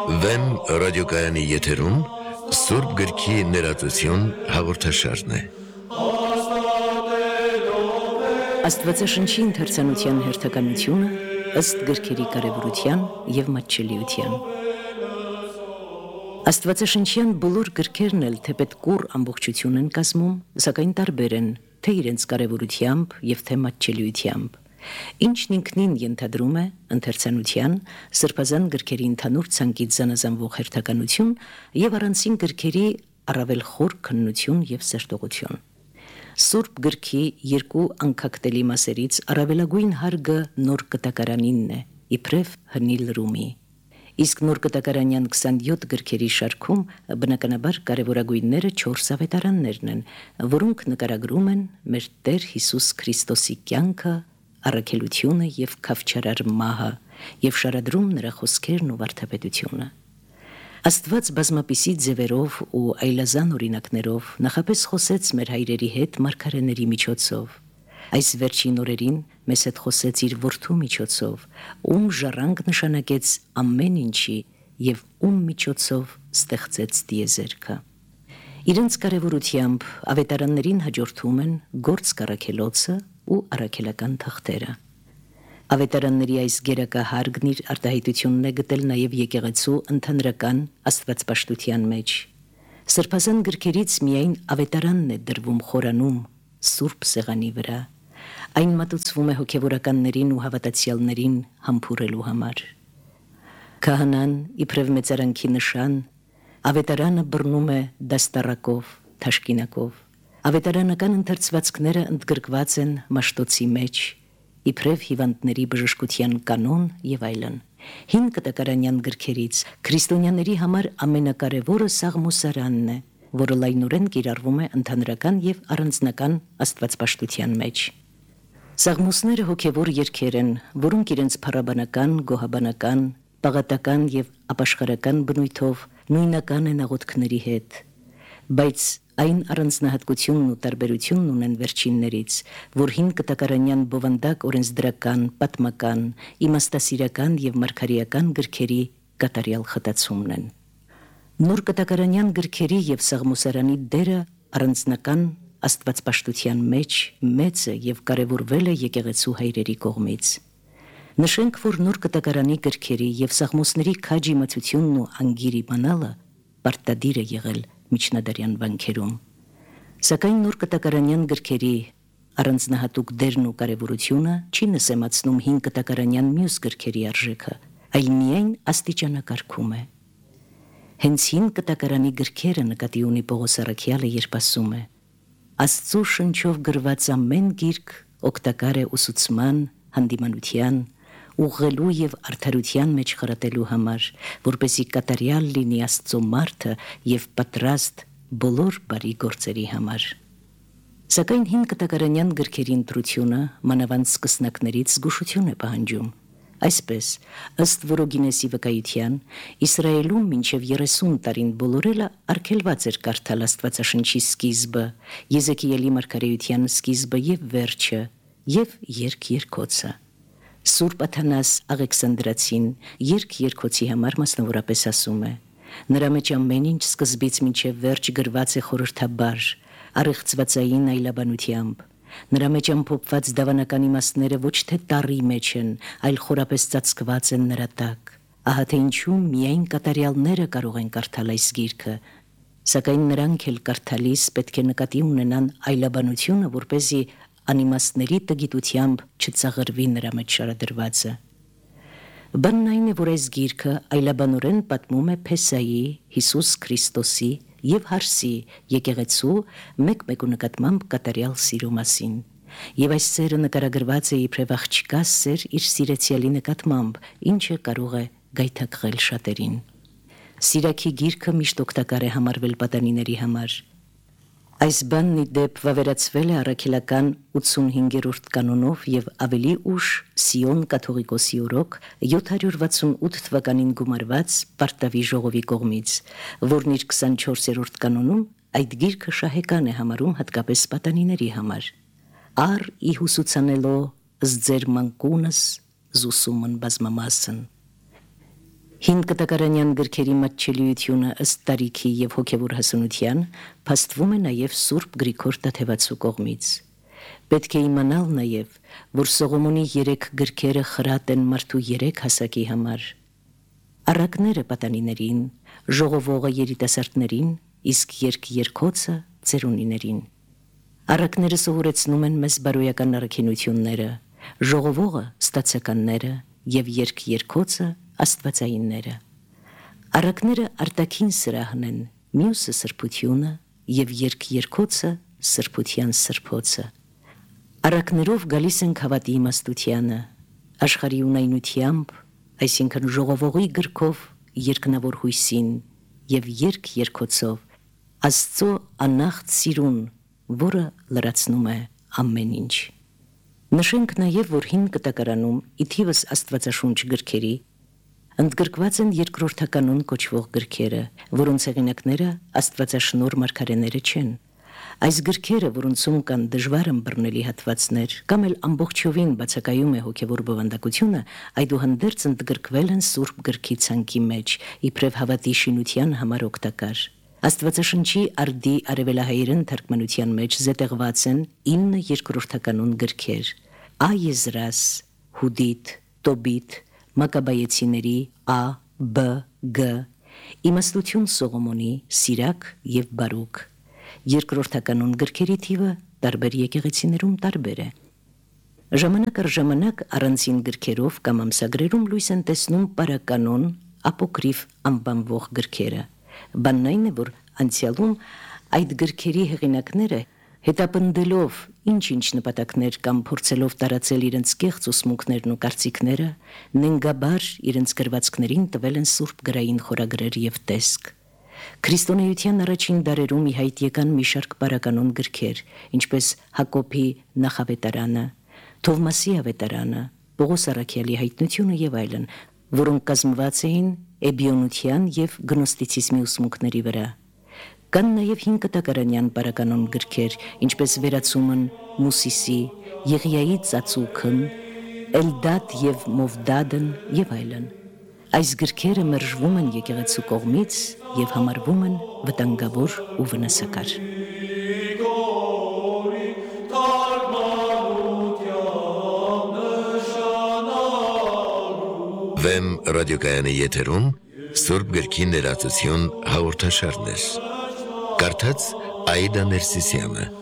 Վեմ ռադիոկայանի եթերում Սուրբ գրքի ներածություն հաղորդաշարն է։ Աստվածաշնչի ընթերցանության հերթականությունը ըստ գրքերի կարևորության և մատչելիության։ Աստվածաշնչյան բոլոր գրքերն էլ թեպետ կուռ ամբողջություն են կազմում, սակայն տարբեր են, թե իրենց կարևորությամբ և թե մատչելիությամբ։ Ինչն ինքնին ենթադրում է ընթերցանության, սրբազան գրքերի ընդհանուր ցանկից զանազանվող հերթականություն և առանցին գրքերի առավել խոր քննություն և սերտողություն։ Սուրբ գրքի երկու անկախտելի մասերից առավելագույն հարգը նոր կտակարանինն է, իբրև հնի լրումի։ Իսկ նոր կտակարանյան 27 գրքերի շարքում բնականաբար կարևորագույնները 4 ավետարաններն են, որոնք նկարագրում են մեր Տեր Հիսուս Քրիստոսի կյանքը, առաքելությունը և քավչարար մահը և շարադրում նրա խոսքերն ու վարդապետությունը։ Աստված բազմապիսի ձևերով ու այլազան օրինակներով նախապես խոսեց մեր հայրերի հետ մարգարեների միջոցով։ Այս վերջին օրերին մեզ հետ խոսեց իր որդու միջոցով, ում ժառանգ նշանակեց ամեն ինչի և ում միջոցով ստեղծեց տիեզերքը։ Իրենց կարևորությամբ ավետարաններին հաջորդում են Գործք առաքելոցը ու առաքելական թղթերը։ Ավետարանների այս գերակա հարգն իր արտահայտությունն է գտել նաև եկեղեցու ընդհանրական աստվածպաշտության մեջ։ Սրբազան գրքերից միայն ավետարանն է դրվում խորանում, սուրբ սեղանի վրա։ Այն մատուցվում է հոգևորականներին ու հավատացյալներին համբուրելու համար։ Քահանան, իբրև մեծարանքի նշան, ավետարանը բռնում է դաստառակով, թաշկինակով։ Ավետարանական ընթերցվածքները ընդգրկված են Մաշտոցի մեջ, իբրև հիվանդների բժշկության կանոն և այլն։ Հին կտակարանյան գրքերից քրիստոնյաների համար ամենակարևորը Սաղմոսարանն է, որը լայնորեն կիրառվում է ընդհանրական և առանձնական աստվածպաշտության մեջ։ Սաղմոսները հոգևոր երգեր են, որոնք իրենց փառաբանական, գոհաբանական, պաղատական և ապաշխարական բնույթով նույնական են աղոթքների հետ, բայց այն առանձնահատկությունն ու տարբերությունն ունեն վերջիններից, որ հին կտակարանյան բովանդակ օրենսդրական, պատմական, իմաստասիրական և մարգարեական գրքերի կատարյալ խտացումն են։ Նոր կտակարանյան գրքերի և Սաղմոսարանի դերը առանձնական աստվածպաշտության մեջ մեծ է և կարևորվել է եկեղեցու հայրերի կողմից։ Նշենք, որ նոր կտակարանի գրքերի և Սաղմոսների քաջ իմացությունն ու անգիր իմանալը պարտադիր է եղել միջնադարյան վանքերում։ Սակայն նոր կտակարանյան գրքերի առանձնահատուկ դերն ու կարևորությունը չի նսեմացնում հին կտակարանյան մյուս գրքերի արժեքը, այլ միայն աստիճանակարգում է։ Հենց հին կտակարանի գրքերը նկատի ունի Պողոս առաքյալը, երբ ասում է. «Աստծու շնչով գրված ամեն գիրք օգտակար է ուսուցման, հանդիմանության, ուղղելու և արդարության մեջ խրատելու համար, որպեսզի կատարյալ լինի Աստծո մարդը և պատրաստ բոլոր բարի գործերի համար»։ Սակայն հին կտակարանյան գրքերի ընտրությունը մանավանդ սկսնակներից զգուշություն է պահանջում։ Այսպես, ըստ Որոգինեսի վկայության, Իսրայելում մինչև 30 տարին բոլորելը արգելված էր կարդալ Աստվածաշնչի սկիզբը, Եզեկիելի մարգարեության սկիզբը և վերջը, և երգ-երգոցը։ Սուրբ Աթանաս Աղեքսանդրացին երգ-երգոցի համար մասնավորապես ասում է. «Նրա մեջ ամեն ինչ սկզբից մինչև վերջ գրված է խորհրդաբար, առեղծվածային այլաբանությամբ։ Նրա մեջ ամփոփված դավանական իմաստները ոչ թե տառի մեջ են, այլ խորապես ծածկված են նրա տակ։ Ահա թե ինչու միայն կատարյալները կարող են կարդալ այս գիրքը, սակայն նրանք էլ կարդալիս պետք է նկատի ունենան այլաբանությունը, որպեսզի անիմաստների տգիտությամբ չծաղրվի նրա մեջ շարադրվածը»։ Բանն այն է, որ այս գիրքը այլաբանորեն պատմում է Փեսայի, Հիսուս Քրիստոսի և Հարսի եկեղեցու մեկ-մեկու նկատմամբ կատարյալ սիրո մասին։ Եվ այս սերը նկարագրված է իբրև աղջկա սեր իր սիրեցյալի նկատմամբ, ինչը կարող է գայթակղել շատերին։ Սիրակի գիրքը միշտ օգտակար է համարվել պատանիների համար։ Այս բանն ի դեպ վավերացվել է առաքելական 85-րդ կանոնով և ավելի ուշ Սիոն կաթողիկոսի օրոք 768 թվականին գումարված Պարտավի ժողովի կողմից, որն իր 24-րդ կանոնում այդ գիրքը շահեկան է համարում հատկապես պատանիների համար։ «Առ ի հուսուցանելով ըստ ձեր մանկունս զուսումն բազմամասն»։ Հին կտակարանյան գրքերի մատչելիությունը ըստ տարիքի եւ հոգեվոր հասունության փաստվում է նաեւ Սուրբ Գրիգոր Տաթևացու կողմից։ Պետք է իմանալ նաեւ, որ Սողոմոնի 3 գրքերը խրատ են մարդու 3 հասակի համար։ Առակները պատանիներին, ժողովողը երիտասարդներին, իսկ երկրոցը ծերունիներին։ Առակները սովորեցնում են մեզ բարոյական առաքինությունները, ժողովողը ստացականները եւ երկրոցը աստվածայինները։ Առակները արտաքին սրահն են, մյուսը սրբությունը եւ երկրոցը սրբության սրբոցը։ Առակներով գալիս են հավատի իմաստությանը, աշխարհի ունայնությամբ, այսինքն ժողովողի գրքով երկնավոր հույսին եւ երկրոցով Աստծո անախտ սիրուն, որը լրացնում է ամեն ինչ։ Նշենք նաեւ, որ հին կտակարանում ի թիվս Աստվածաշունչ գրքերի ընդգրկված են երկրորդականուն կոչվող գրքերը, որոնց հեղինակները Աստվածաշնորհ մարգարեները չեն։ Այս գրքերը, որոնցում կան դժվար ըմբռնելի հատվածներ, կամ էլ ամբողջովին բացակայում է հոգևոր բովանդակությունը, այդուհանդերձ ընդգրկվել են Սուրբ գրքի ցանկի մեջ, իբրև հավատի շինության համար օգտակար։ Աստվածաշնչի արդի արևելահայերեն թարգմանության մեջ զետեղված են 9 երկրորդականուն գրքեր՝ Եզրաս, Հուդիթ, Տոբիթ, Մակաբայեցիների Ա, Բ, Գ, Իմաստություն Սողոմոնի, Սիրակ եւ Բարուք։ Երկրորդականուն գրքերի թիվը տարբեր եկեղեցիներում տարբեր է։ Ժամանակ առ ժամանակ առանձին գրքերով կամ ամսագրերում լույս են տեսնում պարականոն, ապոկրիֆ անբանվող գրքերը։ Բանն այն է, որ անցյալում այդ գրքերի հեղինակները հետապնդելով ինչ-ինչ նպատակներ կամ փորձելով տարածել իրենց կեղծ ուսմունքներն ու կարծիքները, նենգաբար իրենց գրվածքներին տվել են սուրբ գրային խորագրեր եւ տեսք։ Քրիստոնեության առաջին դարերում ի հայտ եկան մի շարք պարականոն գրքեր, ինչպես Հակոբի նախավետարանը, Թովմասի ավետարանը, Պողոս առաքյալի հայտնությունը եւ այլն, որոնք կազմված էին էբիոնության եւ գնոստիցիզմի ուսմունքների վրա։ Կան նաև հին կտակարանյան պարականոն գրքեր, ինչպես Վերացումն, Մուսիսի, Եղիայի ծածուկն, Էլդադ եւ Մովդադն եւ այլն։ Այս գրքերը մերժվում են եկեղեցու կողմից եւ համարվում են վտանգավոր ու վնասակար։ Վեմ ռադիոկայանի եթերում Սուրբ գրքի ներածություն հաղորդաշարներ։ Կարդաց Աիդա Ներսիսյանը։